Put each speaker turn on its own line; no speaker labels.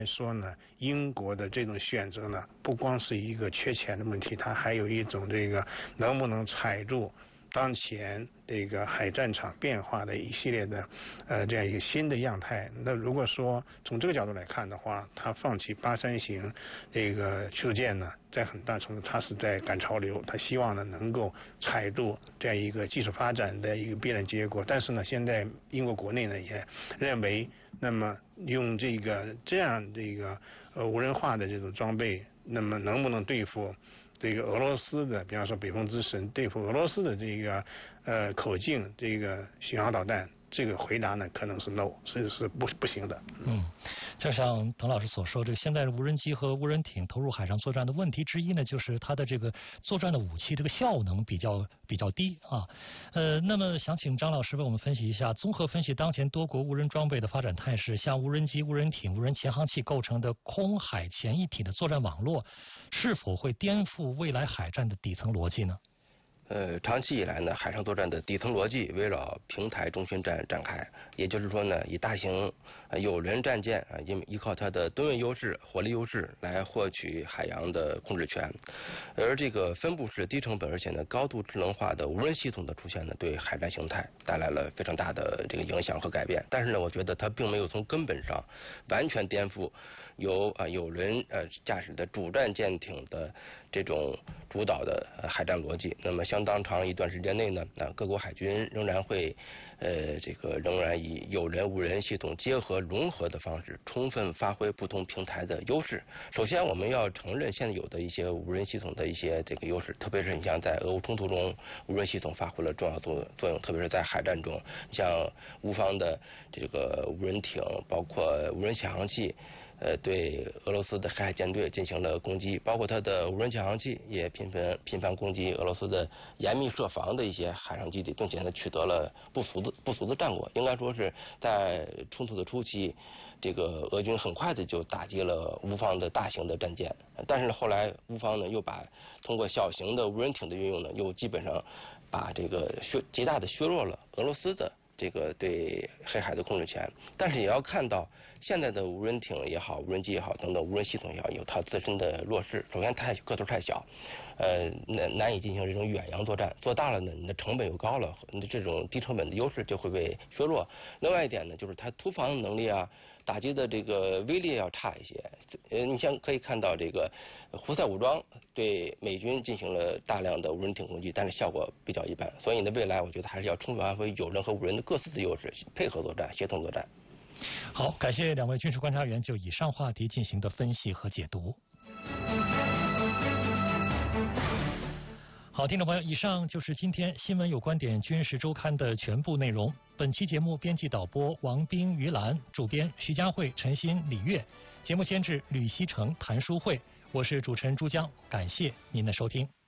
说呢，英国的这种选择呢，不光是一个缺钱的问题，它还有一种这个能不能踩住当前这个海战场变化的一系列的这样一个新的样态。那如果说从这个角度来看的话，他放弃83型这个驱逐舰呢，在很大程度他是在赶潮流，他希望呢能够踩住这样一个技术发展的一个必然结果。但是呢，现在英国国内呢也认为，那么用这样无人化的这种装备，那么能不能对付这个俄罗斯的，比方说北风之神对付俄罗斯的这个口径这个巡航导弹，这个回答呢可能是 no， 是不行的。
就像滕老师所说，这个现在的无人机和无人艇投入海上作战的问题之一呢，就是它的这个作战的武器这个效能比较低啊。那么想请张老师为我们分析一下，综合分析当前多国无人装备的发展态势，像无人机、无人艇、无人潜航器构成的空海潜一体的作战网络，是否会颠覆未来海战的底层逻辑呢？
长期以来呢，海上作战的底层逻辑围绕平台中心战展开，也就是说呢，以大型有人战舰依靠它的吨位优势、火力优势来获取海洋的控制权，而这个分布式、低成本而且呢高度智能化的无人系统的出现呢，对海战形态带来了非常大的这个影响和改变。但是呢，我觉得它并没有从根本上完全颠覆由有人驾驶的主战舰艇的这种主导的海战逻辑。那么相当长一段时间内呢，各国海军仍然会仍然以有人无人系统结合融合的方式，充分发挥不同平台的优势。首先，我们要承认现在有的一些无人系统的一些这个优势，特别是你像在俄乌冲突中，无人系统发挥了重要作用，特别是在海战中，像乌方的这个无人艇，包括无人潜航器。对俄罗斯的黑海舰队进行了攻击，包括它的无人潜航器也频繁攻击俄罗斯的严密设防的一些海上基地，并且呢取得了不俗的战果。应该说是在冲突的初期，这个俄军很快的就打击了乌方的大型的战舰，但是后来乌方呢又把通过小型的无人艇的运用呢，又基本上把这个极大的削弱了俄罗斯的这个对黑海的控制权。但是也要看到现在的无人艇也好，无人机也好等等无人系统也好，有它自身的弱势。首先个头太小，难以进行这种远洋作战，做大了呢你的成本又高了，你的这种低成本的优势就会被削弱。另外一点呢，就是它突防能力啊，打击的这个威力要差一些。你像可以看到这个胡塞武装对美军进行了大量的无人艇攻击，但是效果比较一般。所以呢，未来我觉得还是要充分发挥有人和无人的各自的优势，配合作战，协同作战。
好，感谢两位军事观察员就以上话题进行的分析和解读。好，听众朋友，以上就是今天新闻有观点军事周刊的全部内容。本期节目编辑导播王斌、于兰，主编徐佳慧、陈鑫、李月，节目监制吕希成、谭淑慧，我是主持人朱江，感谢您的收听。